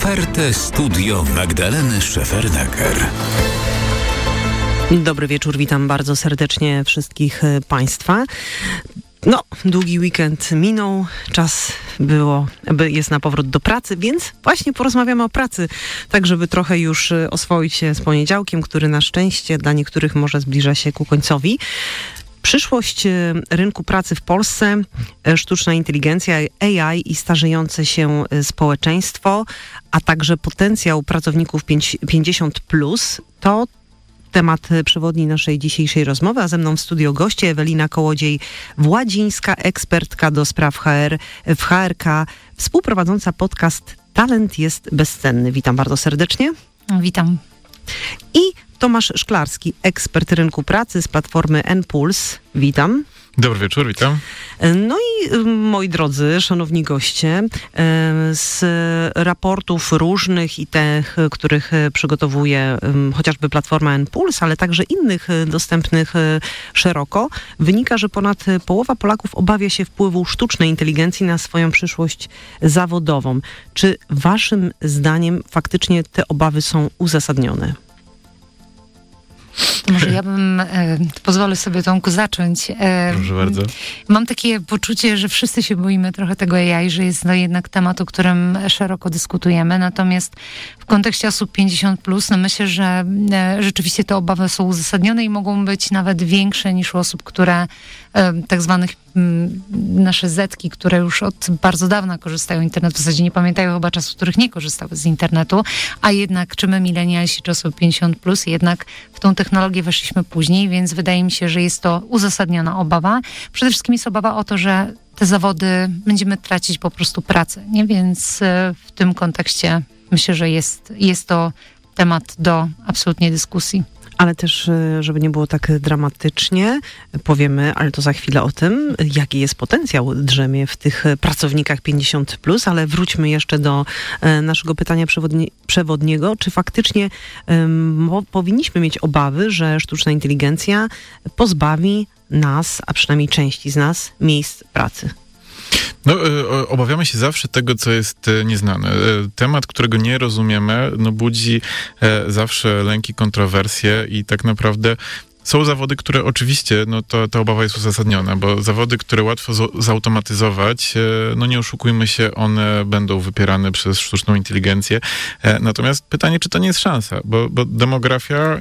Ofertę Studio Magdaleny Szefernaker. Dobry wieczór, witam bardzo serdecznie wszystkich Państwa. Długi weekend minął, czas jest na powrót do pracy, więc właśnie porozmawiamy o pracy, tak żeby trochę już oswoić się z poniedziałkiem, który na szczęście dla niektórych może zbliża się ku końcowi. Przyszłość rynku pracy w Polsce, sztuczna inteligencja, AI i starzejące się społeczeństwo, a także potencjał pracowników 50+, to temat przewodni naszej dzisiejszej rozmowy, a ze mną w studio goście Ewelina Kołodziej-Władzińska, ekspertka do spraw HR w HRK, współprowadząca podcast Talent jest bezcenny. Witam bardzo serdecznie. Witam. I Tomasz Szklarski, ekspert rynku pracy z platformy N-Puls. Witam. Dobry wieczór, witam. No i moi drodzy, szanowni goście, z raportów różnych i tych, których przygotowuje chociażby platforma N-Puls, ale także innych dostępnych szeroko, wynika, że ponad połowa Polaków obawia się wpływu sztucznej inteligencji na swoją przyszłość zawodową. Czy waszym zdaniem faktycznie te obawy są uzasadnione? Może ja pozwolę sobie, Tomku, zacząć. Proszę bardzo. Mam takie poczucie, że wszyscy się boimy trochę tego AI, że jest to jednak temat, o którym szeroko dyskutujemy. Natomiast w kontekście osób 50+, myślę, że rzeczywiście te obawy są uzasadnione i mogą być nawet większe niż u osób, które tak zwanych nasze zetki, które już od bardzo dawna korzystają z internetu, w zasadzie nie pamiętają chyba czasów, w których nie korzystały z internetu, a jednak czy my milenialsi, czy osoby 50+, jednak w tą technologię weszliśmy później, więc wydaje mi się, że jest to uzasadniona obawa. Przede wszystkim jest obawa o to, że te zawody będziemy tracić po prostu pracę, nie? Więc w tym kontekście myślę, że jest to temat do absolutnie dyskusji. Ale też, żeby nie było tak dramatycznie, powiemy, ale to za chwilę o tym, jaki jest potencjał drzemie w tych pracownikach 50+, ale wróćmy jeszcze do naszego pytania przewodniego. Czy faktycznie powinniśmy mieć obawy, że sztuczna inteligencja pozbawi nas, a przynajmniej części z nas, miejsc pracy? Obawiamy się zawsze tego, co jest nieznane. Temat, którego nie rozumiemy, budzi zawsze lęki, kontrowersje i tak naprawdę są zawody, które oczywiście, ta obawa jest uzasadniona, bo zawody, które łatwo zautomatyzować, nie oszukujmy się, one będą wypierane przez sztuczną inteligencję. Natomiast pytanie, czy to nie jest szansa, bo demografia,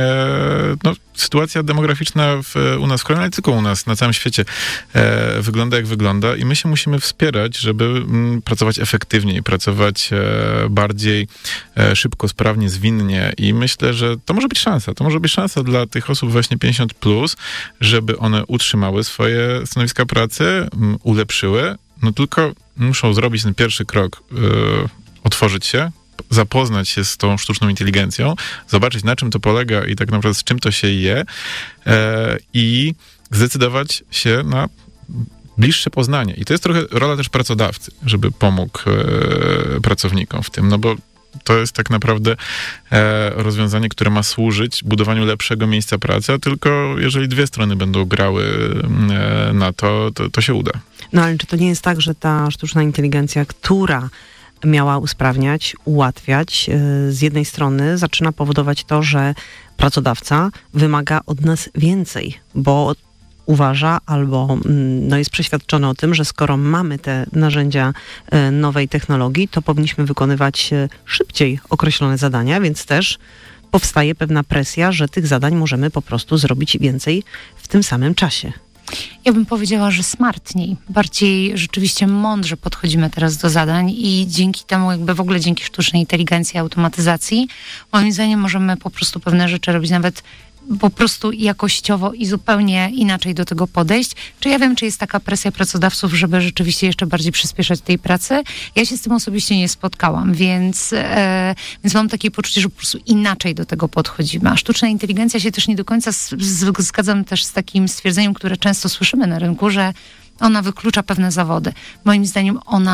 sytuacja demograficzna u nas w kraju, ale nie tylko u nas, na całym świecie wygląda jak wygląda i my się musimy wspierać, żeby pracować efektywniej, pracować bardziej szybko, sprawnie, zwinnie i myślę, że to może być szansa. To może być szansa dla tych osób właśnie 50+, żeby one utrzymały swoje stanowiska pracy, ulepszyły, tylko muszą zrobić ten pierwszy krok, otworzyć się, zapoznać się z tą sztuczną inteligencją, zobaczyć, na czym to polega i tak naprawdę z czym to się je i zdecydować się na bliższe poznanie. I to jest trochę rola też pracodawcy, żeby pomógł pracownikom w tym, bo to jest tak naprawdę rozwiązanie, które ma służyć budowaniu lepszego miejsca pracy, a tylko jeżeli dwie strony będą grały na to się uda. Ale czy to nie jest tak, że ta sztuczna inteligencja, która miała usprawniać, ułatwiać, z jednej strony zaczyna powodować to, że pracodawca wymaga od nas więcej, bo uważa albo jest przeświadczony o tym, że skoro mamy te narzędzia nowej technologii, to powinniśmy wykonywać szybciej określone zadania, więc też powstaje pewna presja, że tych zadań możemy po prostu zrobić więcej w tym samym czasie. Ja bym powiedziała, że smartniej, bardziej rzeczywiście mądrze podchodzimy teraz do zadań i dzięki temu, w ogóle dzięki sztucznej inteligencji, automatyzacji, moim zdaniem możemy po prostu pewne rzeczy robić nawet po prostu jakościowo i zupełnie inaczej do tego podejść. Czy ja wiem, czy jest taka presja pracodawców, żeby rzeczywiście jeszcze bardziej przyspieszać tej pracy? Ja się z tym osobiście nie spotkałam, więc mam takie poczucie, że po prostu inaczej do tego podchodzimy. A sztuczna inteligencja się też nie do końca zgadzam też z takim stwierdzeniem, które często słyszymy na rynku, że ona wyklucza pewne zawody. Moim zdaniem ona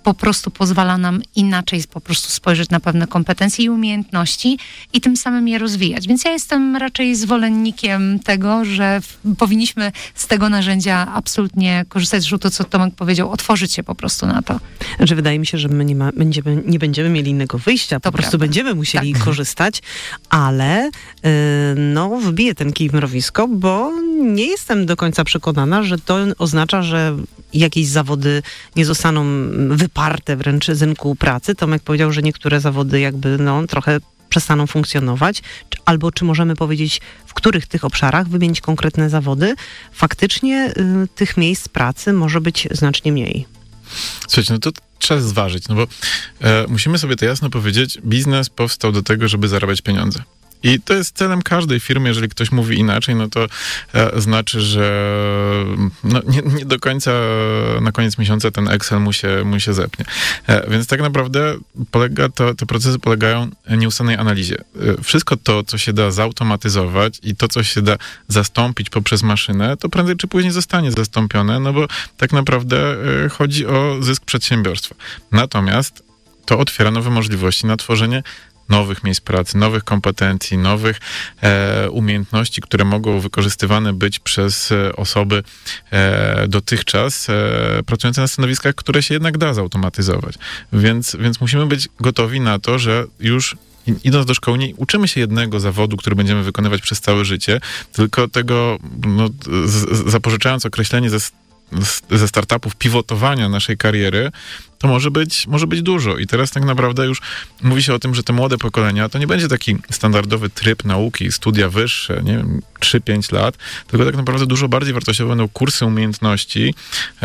po prostu pozwala nam inaczej po prostu spojrzeć na pewne kompetencje i umiejętności i tym samym je rozwijać. Więc ja jestem raczej zwolennikiem tego, że powinniśmy z tego narzędzia absolutnie korzystać. Zresztą to, co Tomek powiedział, otworzyć się po prostu na to. Że wydaje mi się, że my nie będziemy mieli innego wyjścia, po prostu będziemy musieli korzystać, ale wbiję ten kij w mrowisko, bo nie jestem do końca przekonana, że to oznacza, że jakieś zawody nie zostaną wyparte wręcz z rynku pracy. Tomek powiedział, że niektóre zawody jakby trochę przestaną funkcjonować, albo czy możemy powiedzieć, w których tych obszarach, wymienić konkretne zawody, faktycznie tych miejsc pracy może być znacznie mniej. Słuchajcie, to trzeba zważyć, bo musimy sobie to jasno powiedzieć, biznes powstał do tego, żeby zarabiać pieniądze. I to jest celem każdej firmy. Jeżeli ktoś mówi inaczej, to znaczy, że nie do końca na koniec miesiąca ten Excel mu się zepnie. Więc tak naprawdę te procesy polegają na nieustannej analizie. Wszystko to, co się da zautomatyzować i to, co się da zastąpić poprzez maszynę, to prędzej czy później zostanie zastąpione, bo tak naprawdę chodzi o zysk przedsiębiorstwa. Natomiast to otwiera nowe możliwości na tworzenie nowych miejsc pracy, nowych kompetencji, nowych umiejętności, które mogą wykorzystywane być przez osoby dotychczas pracujące na stanowiskach, które się jednak da zautomatyzować. Więc musimy być gotowi na to, że już idąc do szkoły, nie uczymy się jednego zawodu, który będziemy wykonywać przez całe życie, tylko tego, zapożyczając określenie ze startupów pivotowania naszej kariery, to może być dużo. I teraz tak naprawdę już mówi się o tym, że te młode pokolenia to nie będzie taki standardowy tryb nauki, studia wyższe, 3-5 lat, tylko tak naprawdę dużo bardziej wartościowe będą kursy umiejętności,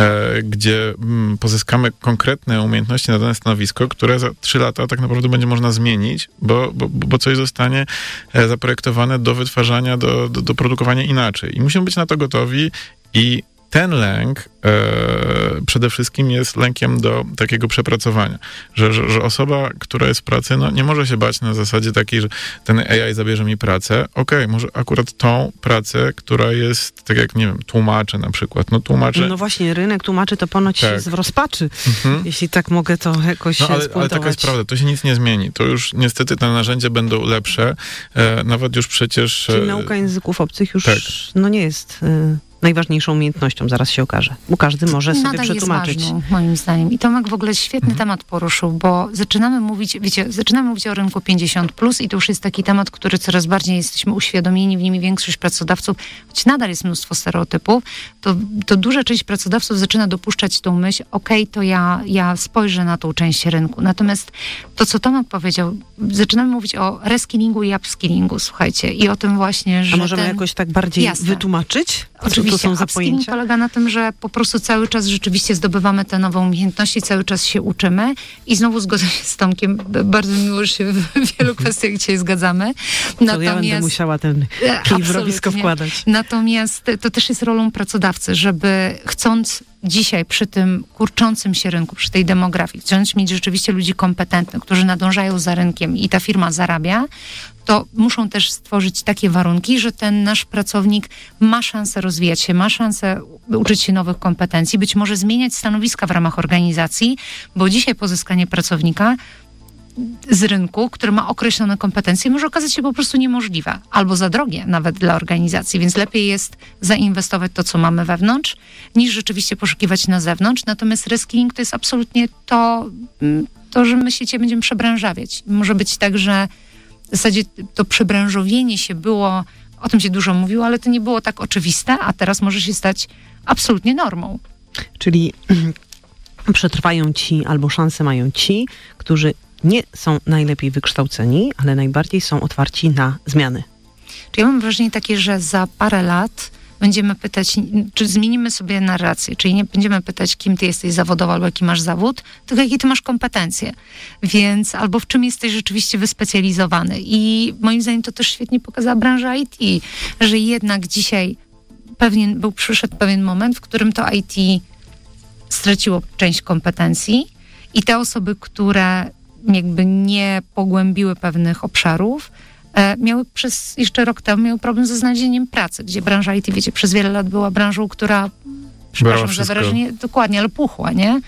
gdzie pozyskamy konkretne umiejętności na dane stanowisko, które za 3 lata tak naprawdę będzie można zmienić, bo coś zostanie zaprojektowane do wytwarzania, do produkowania inaczej. I musimy być na to gotowi i ten lęk przede wszystkim jest lękiem do takiego przepracowania, że osoba, która jest w pracy, nie może się bać na zasadzie takiej, że ten AI zabierze mi pracę. Okej, może akurat tą pracę, która jest, tak jak, tłumacze na przykład. Tłumacze... No właśnie, rynek tłumaczy to ponoć jest w rozpaczy, jeśli tak mogę to jakoś spuntować. Ale taka jest prawda, to się nic nie zmieni. To już niestety te narzędzia będą lepsze, nawet już przecież... Czyli nauka języków obcych już nie jest... najważniejszą umiejętnością, zaraz się okaże. Bo każdy może sobie przetłumaczyć. Jest ważną, moim zdaniem. I Tomek w ogóle świetny temat poruszył, bo zaczynamy mówić o rynku 50+, i to już jest taki temat, który coraz bardziej jesteśmy uświadomieni, w nim większość pracodawców, choć nadal jest mnóstwo stereotypów, to duża część pracodawców zaczyna dopuszczać tą myśl, to ja spojrzę na tą część rynku. Natomiast to, co Tomek powiedział, zaczynamy mówić o reskillingu i upskillingu, słuchajcie, i o tym właśnie, że... A możemy jakoś tak bardziej wytłumaczyć? Oczywiście, to są za upskilling polega na tym, że po prostu cały czas rzeczywiście zdobywamy te nowe umiejętności, cały czas się uczymy i znowu zgodzę się z Tomkiem, bardzo miło, że się w wielu kwestiach dzisiaj zgadzamy. Natomiast ja będę musiała ten kij w mrowisko wkładać. Natomiast to też jest rolą pracodawcy, żeby chcąc dzisiaj przy tym kurczącym się rynku, przy tej demografii, chcąc mieć rzeczywiście ludzi kompetentnych, którzy nadążają za rynkiem i ta firma zarabia, to muszą też stworzyć takie warunki, że ten nasz pracownik ma szansę rozwijać się, ma szansę uczyć się nowych kompetencji, być może zmieniać stanowiska w ramach organizacji, bo dzisiaj pozyskanie pracownika z rynku, który ma określone kompetencje, może okazać się po prostu niemożliwe, albo za drogie nawet dla organizacji, więc lepiej jest zainwestować to, co mamy wewnątrz, niż rzeczywiście poszukiwać na zewnątrz. Natomiast reskilling to jest absolutnie to, że my się będziemy przebranżawiać. Może być tak, że w zasadzie to przebranżowienie się było, o tym się dużo mówiło, ale to nie było tak oczywiste, a teraz może się stać absolutnie normą. Czyli przetrwają ci, albo szanse mają ci, którzy nie są najlepiej wykształceni, ale najbardziej są otwarci na zmiany. Czyli ja mam wrażenie takie, że za parę lat będziemy pytać, czy zmienimy sobie narrację, czyli nie będziemy pytać, kim ty jesteś zawodowo, albo jaki masz zawód, tylko jakie ty masz kompetencje. Więc albo w czym jesteś rzeczywiście wyspecjalizowany. I moim zdaniem to też świetnie pokazała branża IT, że jednak dzisiaj przyszedł pewien moment, w którym to IT straciło część kompetencji i te osoby, które jakby nie pogłębiły pewnych obszarów, miały jeszcze rok temu miały problem ze znalezieniem pracy, gdzie branża IT, wiecie, przez wiele lat była branżą, która, przepraszam za wyrażenie, dokładnie, ale puchła, nie?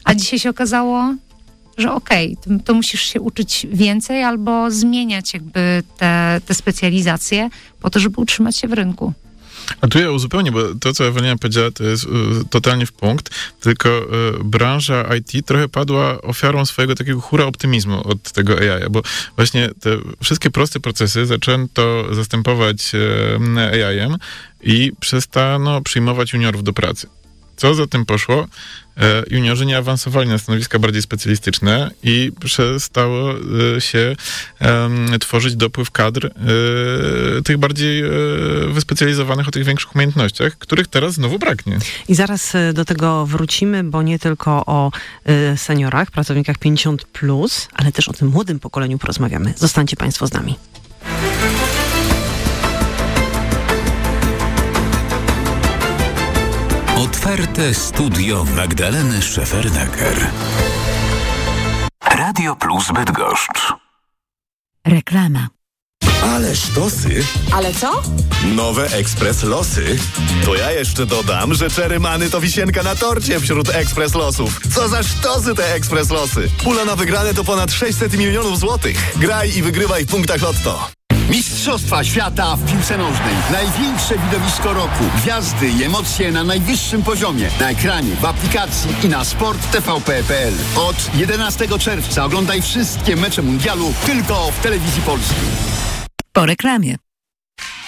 A dzisiaj się okazało, że to musisz się uczyć więcej albo zmieniać jakby te specjalizacje po to, żeby utrzymać się w rynku. A tu ja uzupełnię, bo to, co Ewelina powiedziała, to jest totalnie w punkt, tylko branża IT trochę padła ofiarą swojego takiego hura optymizmu od tego AI, bo właśnie te wszystkie proste procesy zaczęto zastępować AI-em i przestano przyjmować juniorów do pracy. Co za tym poszło? Juniorzy nie awansowali na stanowiska bardziej specjalistyczne i przestało się tworzyć dopływ kadr tych bardziej wyspecjalizowanych o tych większych umiejętnościach, których teraz znowu braknie. I zaraz do tego wrócimy, bo nie tylko o seniorach, pracownikach 50+, ale też o tym młodym pokoleniu porozmawiamy. Zostańcie Państwo z nami. Otwarte studio Magdaleny Szefernaker. Radio Plus Bydgoszcz. Reklama. Ale sztosy. Ale co? Nowe Ekspres Losy. To ja jeszcze dodam, że Czerymany to wisienka na torcie wśród Ekspres Losów. Co za sztosy te Ekspres Losy. Pula na wygrane to ponad 600 milionów złotych. Graj i wygrywaj w punktach Lotto. Mistrzostwa świata w piłce nożnej. Największe widowisko roku. Gwiazdy i emocje na najwyższym poziomie. Na ekranie, w aplikacji i na sporttvp.pl. Od 11 czerwca oglądaj wszystkie mecze mundialu tylko w Telewizji Polskiej. Po reklamie.